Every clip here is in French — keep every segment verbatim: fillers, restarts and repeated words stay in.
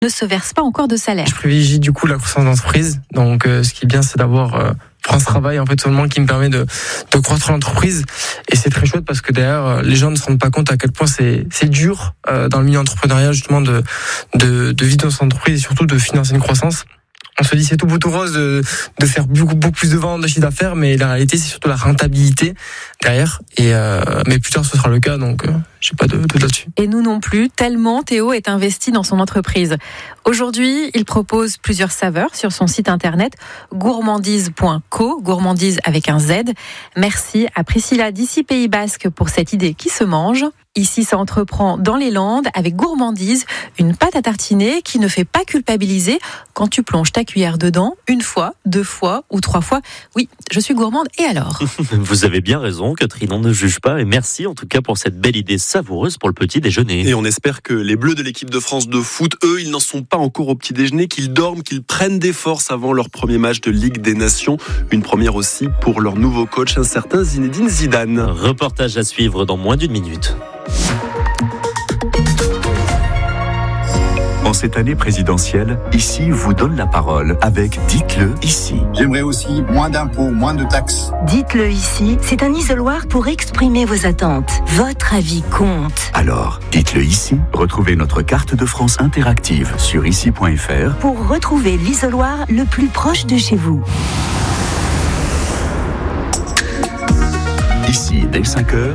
ne se versent pas encore de salaire. Je privilégie du coup la croissance d'entreprise. Donc euh, ce qui est bien, c'est d'avoir euh, France Travail en fait seulement qui me permet de, de croître l'entreprise. Et c'est très chouette parce que derrière, euh, les gens ne se rendent pas compte à quel point c'est, c'est dur euh, dans le milieu entrepreneurial justement de, de, de vivre dans son entreprise et surtout de financer une croissance. On se dit c'est tout beau tout rose de, de faire beaucoup, beaucoup plus de ventes, de chiffre d'affaires, mais la réalité c'est surtout la rentabilité derrière. Et euh, mais plus tard ce sera le cas, donc euh, j'ai pas de doute là-dessus. Et nous non plus, tellement Théo est investi dans son entreprise. Aujourd'hui, il propose plusieurs saveurs sur son site internet gourmandise point co, gourmandise avec un Z. Merci à Priscilla d'ici Pays Basque pour cette idée qui se mange. Ici, ça entreprend dans les Landes avec Gourmandise, une pâte à tartiner qui ne fait pas culpabiliser quand tu plonges ta cuillère dedans une fois, deux fois ou trois fois. Oui, je suis gourmande et alors ? Vous avez bien raison, Catherine, on ne juge pas. Et merci en tout cas pour cette belle idée savoureuse pour le petit déjeuner. Et on espère que les Bleus de l'équipe de France de foot, eux, ils n'en sont pas encore au petit déjeuner, qu'ils dorment, qu'ils prennent des forces avant leur premier match de Ligue des Nations. Une première aussi pour leur nouveau coach, un certain Zinedine Zidane. Reportage à suivre dans moins d'une minute. En cette année présidentielle, Ici vous donne la parole avec Dites-le ici. J'aimerais aussi moins d'impôts, moins de taxes. Dites-le ici, c'est un isoloir pour exprimer vos attentes. Votre avis compte. Alors, dites-le ici. Retrouvez notre carte de France interactive sur ici point f r pour retrouver l'isoloir le plus proche de chez vous. Ici, dès cinq heures.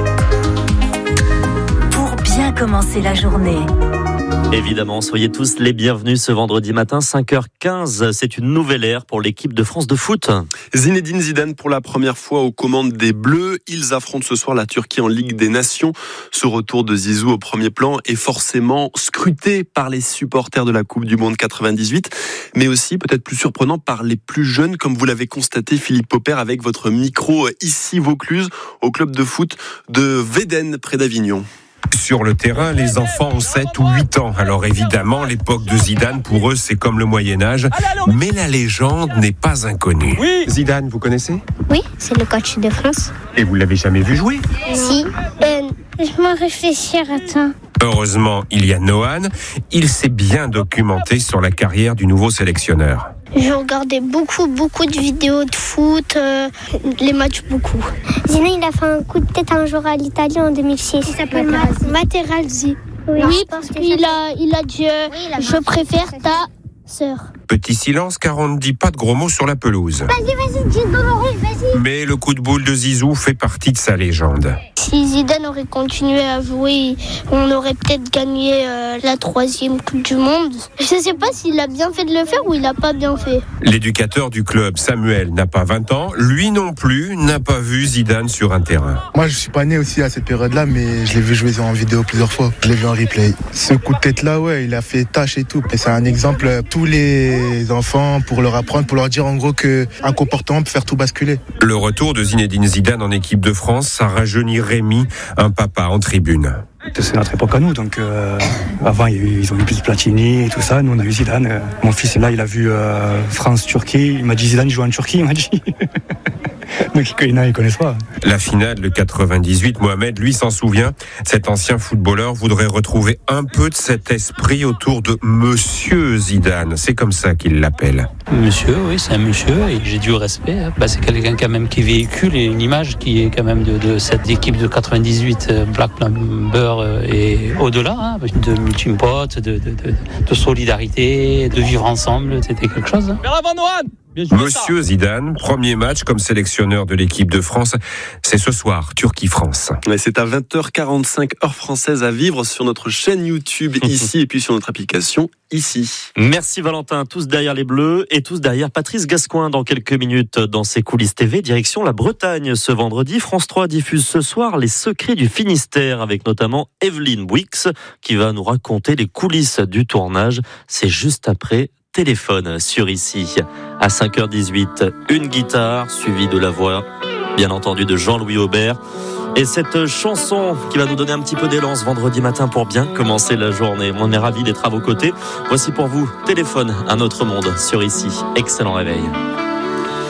Pour bien commencer la journée. Évidemment, soyez tous les bienvenus ce vendredi matin, cinq heures quinze. C'est une nouvelle ère pour l'équipe de France de foot. Zinedine Zidane pour la première fois aux commandes des Bleus. Ils affrontent ce soir la Turquie en Ligue des Nations. Ce retour de Zizou au premier plan est forcément scruté par les supporters de la Coupe du Monde quatre-vingt-dix-huit, mais aussi peut-être plus surprenant par les plus jeunes, comme vous l'avez constaté Philippe Popper avec votre micro ici Vaucluse au club de foot de Védène près d'Avignon. Sur le terrain, les enfants ont sept ou huit ans. Alors évidemment, l'époque de Zidane, pour eux, c'est comme le Moyen-Âge. Mais la légende n'est pas inconnue. Oui. Zidane, vous connaissez ? Oui, c'est le coach de France. Et vous l'avez jamais vu jouer ? Si. Euh, je m'en réfléchir, attends. Heureusement, il y a Nohan. Il s'est bien documenté sur la carrière du nouveau sélectionneur. Je regardais beaucoup, beaucoup de vidéos de foot, euh, les matchs beaucoup. Zidane, il a fait un coup de tête un jour à l'Italie en deux mille six. Il s'appelle Materazzi. Oui, oui parce qu'il a, il a dit euh, oui, il a je préfère ta sœur. Petit silence car on ne dit pas de gros mots sur la pelouse. Vas-y, vas-y, dis Dolores, vas-y. Mais le coup de boule de Zizou fait partie de sa légende. Si Zidane aurait continué à jouer, on aurait peut-être gagné euh, la troisième Coupe du Monde. Je ne sais pas s'il a bien fait de le faire ou il n'a pas bien fait. L'éducateur du club, Samuel, n'a pas vingt ans. Lui non plus n'a pas vu Zidane sur un terrain. Moi, je ne suis pas né aussi à cette période-là, mais je l'ai vu jouer en vidéo plusieurs fois. Je l'ai vu en replay. Ce coup de tête-là, ouais, il a fait tâche et tout. Et c'est un exemple à tous les enfants pour leur apprendre, pour leur dire en gros qu'un comportement peut faire tout basculer. Le retour de Zinedine Zidane en équipe de France, ça rajeunit Rémi, un papa en tribune. C'est notre époque à nous, donc euh, avant ils ont eu plus de Platini et tout ça, nous on a eu Zidane. Euh, mon fils là, il a vu euh, France-Turquie, il m'a dit Zidane il joue en Turquie, il m'a dit. Donc il ne connaissent pas. La finale de quatre-vingt-dix-huit, Mohamed, lui, s'en souvient. Cet ancien footballeur voudrait retrouver un peu de cet esprit autour de Monsieur Zidane. C'est comme ça qu'il l'appelle. Monsieur, oui, c'est un monsieur et j'ai du respect. Bah, c'est quelqu'un quand même qui véhicule une image qui est quand même de, de cette équipe de quatre-vingt-dix-huit, Black Plumber et au-delà, hein, de multi-potes, de, de, de, de solidarité, de vivre ensemble. C'était quelque chose. Hein. Monsieur Zidane, premier match comme sélectionneur de l'équipe de France, c'est ce soir, Turquie-France. Ouais, c'est à vingt heures quarante-cinq heure française à vivre sur notre chaîne YouTube ici et puis sur notre application ici. Merci Valentin, tous derrière les Bleus et tous derrière Patrice Gascoin dans quelques minutes dans ses coulisses T V, direction la Bretagne ce vendredi. France trois diffuse ce soir Les Secrets du Finistère avec notamment Evelyne Bouix qui va nous raconter les coulisses du tournage. C'est juste après Téléphone sur ici. À cinq heures dix-huit, une guitare suivie de la voix, bien entendu, de Jean-Louis Aubert. Et cette chanson qui va nous donner un petit peu d'élan ce vendredi matin pour bien commencer la journée. On est ravis d'être à vos côtés. Voici pour vous Téléphone, un autre monde sur ici. Excellent réveil.